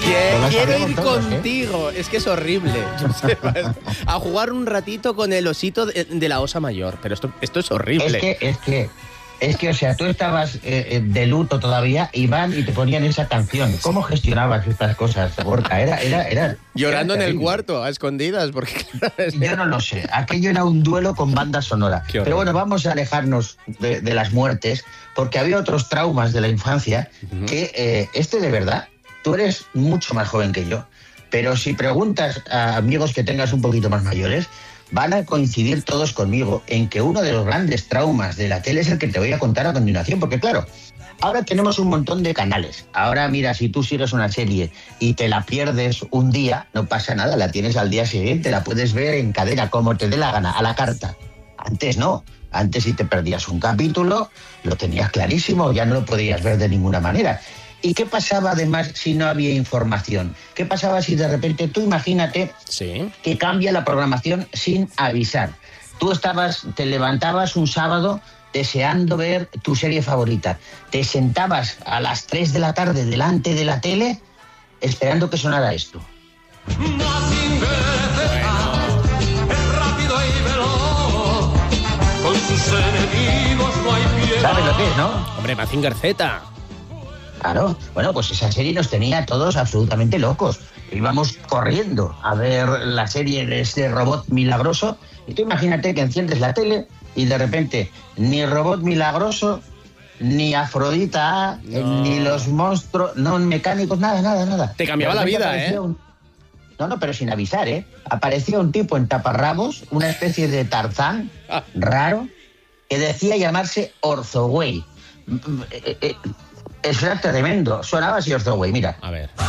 Quiero ir contigo. Es que es horrible. A jugar un ratito con el osito de la Osa Mayor. Pero esto es horrible. Es que, o sea, tú estabas de luto todavía, Iván, y te ponían esa canción. ¿Cómo gestionabas estas cosas, Gorka? Era llorando en el cuarto, a escondidas, porque yo no lo sé. Aquello era un duelo con banda sonora. Pero bueno, vamos a alejarnos de las muertes, porque había otros traumas de la infancia que de verdad, tú eres mucho más joven que yo, pero si preguntas a amigos que tengas un poquito más mayores, van a coincidir todos conmigo en que uno de los grandes traumas de la tele es el que te voy a contar a continuación, porque claro, ahora tenemos un montón de canales. Ahora mira, si tú sigues una serie y te la pierdes un día, no pasa nada, la tienes al día siguiente, la puedes ver en cadena, como te dé la gana, a la carta. Antes no, antes si te perdías un capítulo, lo tenías clarísimo, ya no lo podías ver de ninguna manera. ¿Y qué pasaba además si no había información? ¿Qué pasaba si de repente, tú imagínate que cambia la programación sin avisar? Tú te levantabas un sábado deseando ver tu serie favorita. Te sentabas a las 3 de la tarde delante de la tele esperando que sonara esto. ¿Sabes lo que es, no? Hombre, Mazinger Z. Claro, bueno, pues esa serie nos tenía a todos absolutamente locos. Íbamos corriendo a ver la serie de este robot milagroso y tú imagínate que enciendes la tele y de repente ni robot milagroso, ni Afrodita, ni los monstruos, no mecánicos, nada. Te cambiaba la vida, No, pero sin avisar, Apareció un tipo en taparrabos, una especie de Tarzán raro, que decía llamarse Orzoway. Eso era tremendo. Sonaba así Orzoway, mira. A ver.